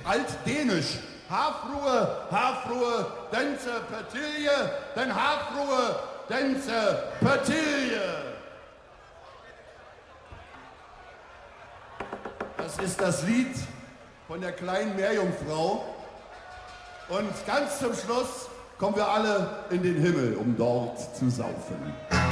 altdänisch. Hafruhe, Dense, Pertilje, den Hafruhe, Dense, Pertilje. Das ist das Lied von der kleinen Meerjungfrau. Und ganz zum Schluss kommen wir alle in den Himmel, um dort zu saufen.